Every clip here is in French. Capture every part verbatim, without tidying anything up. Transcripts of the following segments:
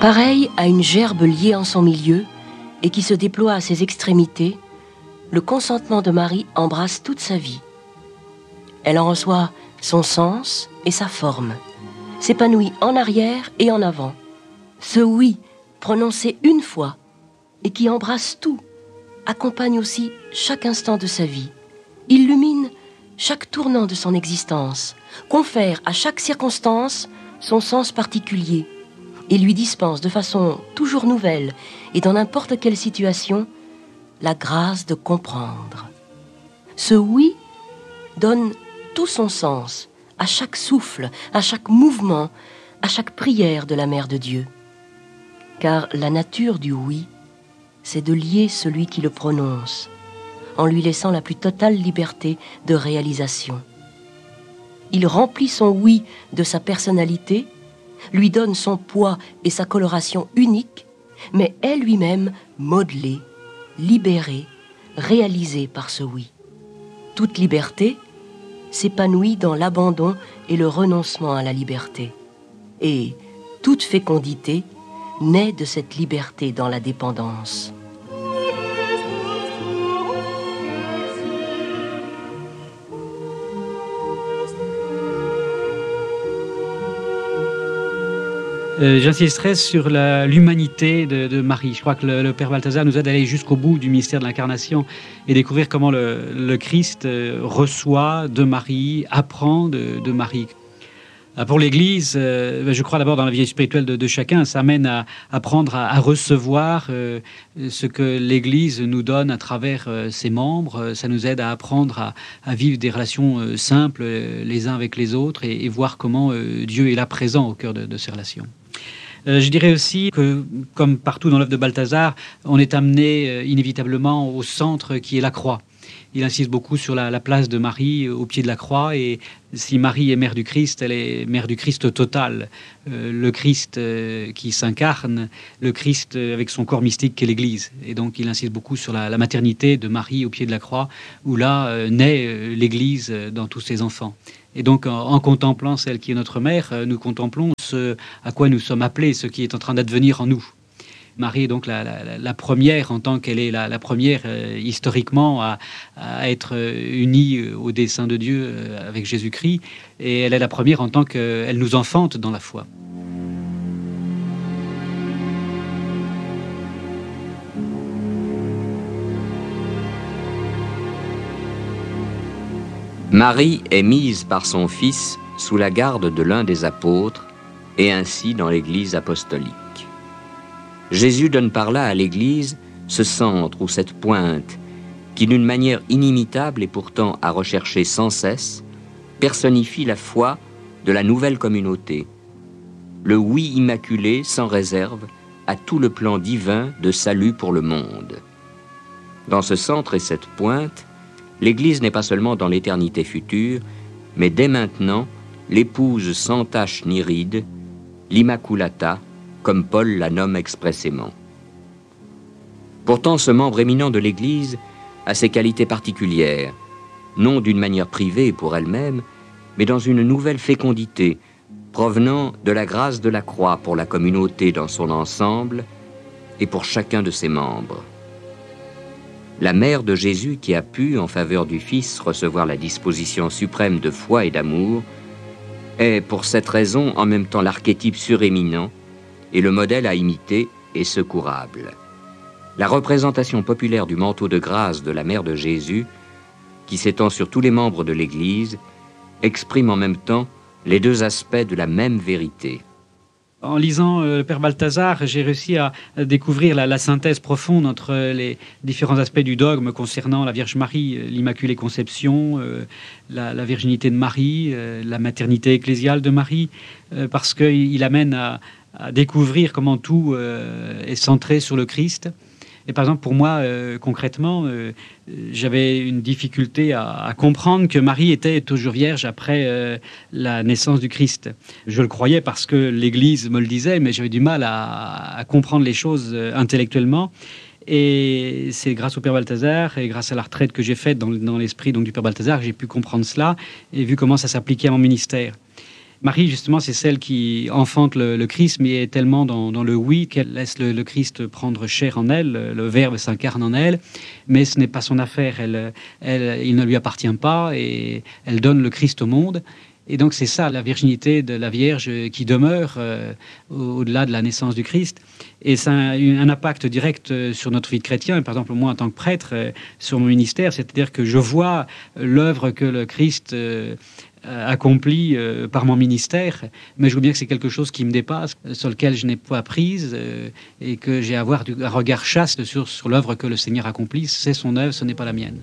Pareil à une gerbe liée en son milieu et qui se déploie à ses extrémités, le consentement de Marie embrasse toute sa vie. Elle en reçoit son sens et sa forme, s'épanouit en arrière et en avant. Ce oui, prononcé une fois et qui embrasse tout, accompagne aussi chaque instant de sa vie, illumine chaque tournant de son existence, confère à chaque circonstance son sens particulier et lui dispense de façon toujours nouvelle et dans n'importe quelle situation la grâce de comprendre. Ce oui donne tout son sens à chaque souffle, à chaque mouvement, à chaque prière de la Mère de Dieu. Car la nature du oui, c'est de lier celui qui le prononce, en lui laissant la plus totale liberté de réalisation. Il remplit son oui de sa personnalité, lui donne son poids et sa coloration unique, mais est lui-même modelé, libéré, réalisé par ce oui. Toute liberté s'épanouit dans l'abandon et le renoncement à la liberté. Et toute fécondité naît de cette liberté dans la dépendance. Euh, J'insisterai sur la, l'humanité de, de Marie. Je crois que le, le Père Balthazar nous aide à aller jusqu'au bout du mystère de l'incarnation et découvrir comment le, le Christ euh, reçoit de Marie, apprend de, de Marie. Pour l'Église, euh, je crois d'abord dans la vie spirituelle de, de chacun, ça amène à apprendre à, à recevoir euh, ce que l'Église nous donne à travers euh, ses membres. Ça nous aide à apprendre à, à vivre des relations euh, simples euh, les uns avec les autres et, et voir comment euh, Dieu est là présent au cœur de, de ces relations. Euh, je dirais aussi que, comme partout dans l'œuvre de Balthazar, on est amené euh, inévitablement au centre qui est la croix. Il insiste beaucoup sur la, la place de Marie au pied de la croix, et si Marie est mère du Christ, elle est mère du Christ total. Euh, le Christ euh, qui s'incarne, le Christ euh, avec son corps mystique qu'est l'Église. Et donc il insiste beaucoup sur la, la maternité de Marie au pied de la croix, où là euh, naît euh, l'Église euh, dans tous ses enfants. Et donc en, en contemplant celle qui est notre mère, euh, nous contemplons ce à quoi nous sommes appelés, ce qui est en train d'advenir en nous. Marie est donc la, la, la première, en tant qu'elle est la, la première euh, historiquement à, à être unie au dessein de Dieu euh, avec Jésus-Christ, et elle est la première en tant qu'elle nous enfante dans la foi. Marie est mise par son Fils sous la garde de l'un des apôtres, et ainsi dans l'Église apostolique. Jésus donne par là à l'Église ce centre ou cette pointe qui, d'une manière inimitable et pourtant à rechercher sans cesse, personnifie la foi de la nouvelle communauté, le oui immaculé sans réserve à tout le plan divin de salut pour le monde. Dans ce centre et cette pointe, l'Église n'est pas seulement dans l'éternité future, mais dès maintenant l'épouse sans tache ni ride, l'Immaculata, comme Paul la nomme expressément. Pourtant, ce membre éminent de l'Église a ses qualités particulières, non d'une manière privée pour elle-même, mais dans une nouvelle fécondité, provenant de la grâce de la croix pour la communauté dans son ensemble et pour chacun de ses membres. La mère de Jésus, qui a pu, en faveur du Fils, recevoir la disposition suprême de foi et d'amour, est, pour cette raison, en même temps l'archétype suréminent et le modèle à imiter est secourable. La représentation populaire du manteau de grâce de la mère de Jésus, qui s'étend sur tous les membres de l'Église, exprime en même temps les deux aspects de la même vérité. En lisant euh, le Père Balthazar, j'ai réussi à, à découvrir la, la synthèse profonde entre les différents aspects du dogme concernant la Vierge Marie, l'Immaculée Conception, euh, la, la virginité de Marie, euh, la maternité ecclésiale de Marie, euh, parce qu'il il amène à à découvrir comment tout euh, est centré sur le Christ. Et par exemple, pour moi, euh, concrètement, euh, j'avais une difficulté à, à comprendre que Marie était toujours vierge après euh, la naissance du Christ. Je le croyais parce que l'Église me le disait, mais j'avais du mal à, à comprendre les choses euh, intellectuellement. Et c'est grâce au Père Balthazar et grâce à la retraite que j'ai faite dans, dans l'esprit donc, du Père Balthazar que j'ai pu comprendre cela et vu comment ça s'appliquait à mon ministère. Marie, justement, c'est celle qui enfante le, le Christ, mais est tellement dans, dans le oui qu'elle laisse le, le Christ prendre chair en elle, le, le Verbe s'incarne en elle, mais ce n'est pas son affaire, elle, elle, il ne lui appartient pas, et elle donne le Christ au monde. Et donc c'est ça, la virginité de la Vierge qui demeure euh, au-delà de la naissance du Christ. Et ça a eu un impact direct sur notre vie de chrétien, par exemple moi en tant que prêtre, euh, sur mon ministère, c'est-à-dire que je vois l'œuvre que le Christ euh, accomplit euh, par mon ministère, mais je vois bien que c'est quelque chose qui me dépasse, sur lequel je n'ai pas prise, euh, et que j'ai à avoir du, un regard chaste sur, sur l'œuvre que le Seigneur accomplit. C'est son œuvre, ce n'est pas la mienne.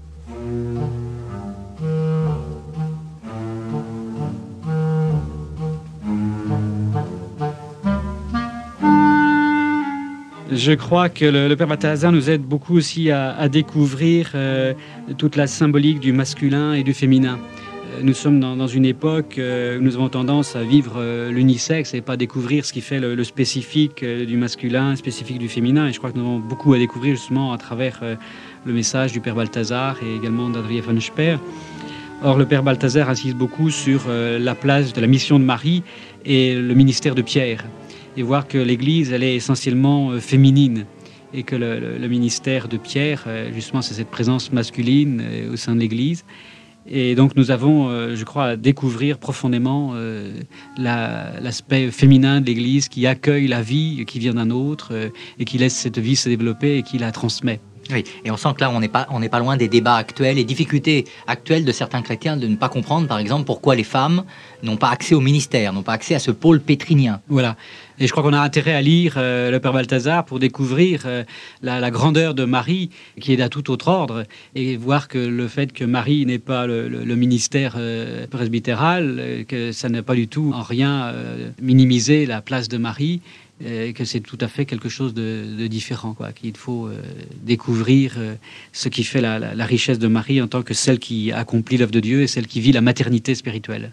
Je crois que le, le Père Balthazar nous aide beaucoup aussi à, à découvrir euh, toute la symbolique du masculin et du féminin. Euh, nous sommes dans, dans une époque euh, où nous avons tendance à vivre euh, l'unisexe et pas découvrir ce qui fait le, le spécifique euh, du masculin, spécifique du féminin. Et je crois que nous avons beaucoup à découvrir justement à travers euh, le message du Père Balthazar et également d'Adrien von Speer. Or, le Père Balthazar insiste beaucoup sur euh, la place de la mission de Marie et le ministère de Pierre. Et voir que l'Église, elle est essentiellement euh, féminine et que le, le, le ministère de Pierre, euh, justement, c'est cette présence masculine euh, au sein de l'Église. Et donc nous avons, euh, je crois, à découvrir profondément euh, la, l'aspect féminin de l'Église qui accueille la vie qui vient d'un autre euh, et qui laisse cette vie se développer et qui la transmet. Oui, et on sent que là, on n'est pas, on n'est pas loin des débats actuels et difficultés actuelles de certains chrétiens de ne pas comprendre, par exemple, pourquoi les femmes n'ont pas accès au ministère, n'ont pas accès à ce pôle pétrinien. Voilà. Et je crois qu'on a intérêt à lire euh, le Père Balthazar pour découvrir euh, la, la grandeur de Marie, qui est d'un tout autre ordre, et voir que le fait que Marie n'ait pas le, le, le ministère euh, presbytéral, euh, que ça n'a pas du tout en rien euh, minimisé la place de Marie, et que c'est tout à fait quelque chose de, de différent, quoi, qu'il faut euh, découvrir euh, ce qui fait la, la, la richesse de Marie en tant que celle qui accomplit l'œuvre de Dieu et celle qui vit la maternité spirituelle.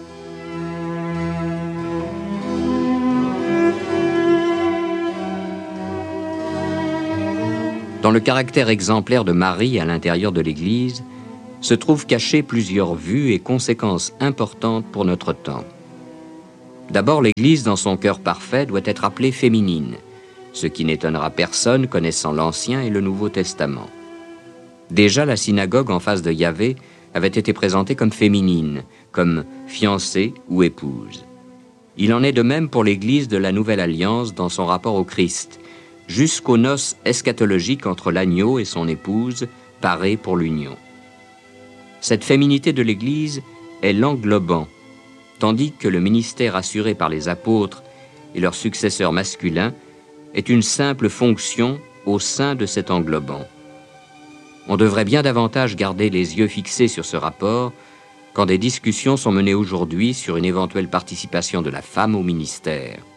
Dans le caractère exemplaire de Marie à l'intérieur de l'Église, se trouvent cachées plusieurs vues et conséquences importantes pour notre temps. D'abord, l'Église, dans son cœur parfait, doit être appelée féminine, ce qui n'étonnera personne connaissant l'Ancien et le Nouveau Testament. Déjà, la synagogue en face de Yahvé avait été présentée comme féminine, comme fiancée ou épouse. Il en est de même pour l'Église de la Nouvelle Alliance dans son rapport au Christ, jusqu'aux noces eschatologiques entre l'agneau et son épouse, parée pour l'union. Cette féminité de l'Église est l'englobant, tandis que le ministère assuré par les apôtres et leurs successeurs masculins est une simple fonction au sein de cet englobant. On devrait bien davantage garder les yeux fixés sur ce rapport quand des discussions sont menées aujourd'hui sur une éventuelle participation de la femme au ministère.